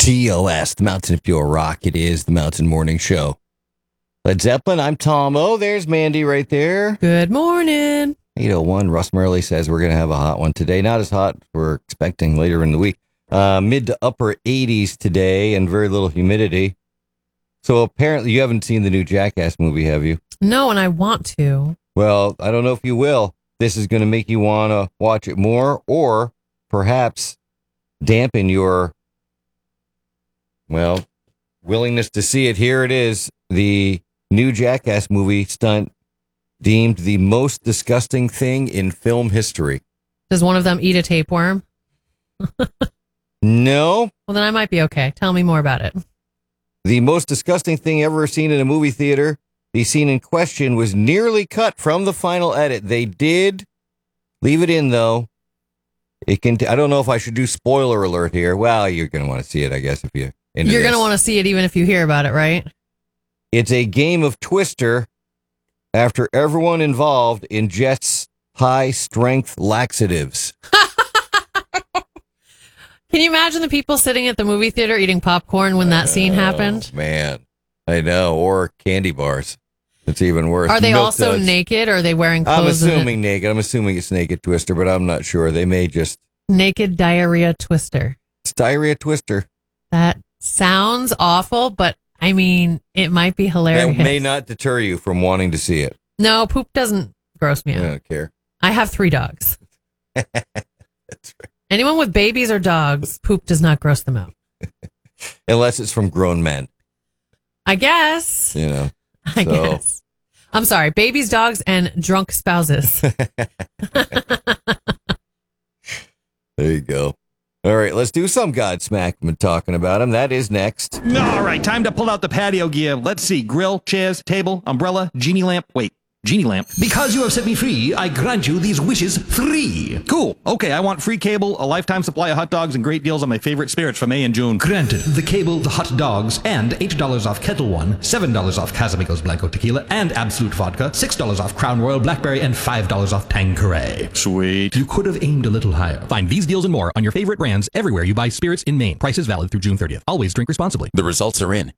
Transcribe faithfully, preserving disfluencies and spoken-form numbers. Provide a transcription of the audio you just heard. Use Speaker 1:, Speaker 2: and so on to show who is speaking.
Speaker 1: T O S, the Mountain of Pure Rock. It is the Mountain Morning Show. Led Zeppelin, I'm Tom O. There's Mandy right there.
Speaker 2: Good morning.
Speaker 1: eight oh one, Russ Murley says we're going to have a hot one today. Not as hot as we're expecting later in the week. Uh, mid to upper eighties today and very little humidity. So apparently you haven't seen the new Jackass movie, have you?
Speaker 2: No, and I want to.
Speaker 1: Well, I don't know if you will. This is going to make you want to watch it more or perhaps dampen your, well, willingness to see it. Here it is. The new Jackass movie stunt deemed the most disgusting thing in film history.
Speaker 2: Does one of them eat a tapeworm?
Speaker 1: No.
Speaker 2: Well, then I might be okay. Tell me more about it.
Speaker 1: The most disgusting thing ever seen in a movie theater. The scene in question was nearly cut from the final edit. They did leave it in, though. It can. I don't know if I should do spoiler alert here. Well, you're going to want to see it, I guess, if you.
Speaker 2: You're going to want to see it even if you hear about it, right?
Speaker 1: It's a game of Twister after everyone involved ingests high-strength laxatives.
Speaker 2: Can you imagine the people sitting at the movie theater eating popcorn when that scene happened?
Speaker 1: Oh, man, I know. Or candy bars. It's even worse.
Speaker 2: Are they
Speaker 1: Milk
Speaker 2: also
Speaker 1: duds.
Speaker 2: naked, or are they wearing clothes?
Speaker 1: I'm assuming naked. I'm assuming it's naked Twister, but I'm not sure. They may just...
Speaker 2: Naked diarrhea Twister.
Speaker 1: It's diarrhea Twister.
Speaker 2: That sounds awful, but I mean, it might be hilarious.
Speaker 1: That may not deter you from wanting to see it.
Speaker 2: No, poop doesn't gross me out.
Speaker 1: I don't care.
Speaker 2: I have three dogs.
Speaker 1: That's right.
Speaker 2: Anyone with babies or dogs, poop does not gross them out.
Speaker 1: Unless it's from grown men.
Speaker 2: I guess.
Speaker 1: You know.
Speaker 2: I
Speaker 1: so.
Speaker 2: guess. I'm sorry. Babies, dogs, and drunk spouses.
Speaker 1: There you go. All right, let's do some Godsmack when talking about him. That is next.
Speaker 3: All right, time to pull out the patio gear. Let's see. Grill, chairs, table, umbrella, genie lamp. Wait, genie lamp.
Speaker 4: Because you have set me free, I grant you these wishes free.
Speaker 3: Cool. Okay, I want free cable, a lifetime supply of hot dogs, and great deals on my favorite spirits for May and June.
Speaker 4: Granted. The cable, the hot dogs, and eight dollars off Kettle One, seven dollars off Casamigos Blanco Tequila, and Absolute Vodka, six dollars off Crown Royal Blackberry, and five dollars off Tanqueray.
Speaker 3: Sweet.
Speaker 4: You could have aimed a little higher.
Speaker 5: Find these deals and more on your favorite brands everywhere you buy spirits in Maine. Prices valid through June thirtieth. Always drink responsibly.
Speaker 6: The results are in.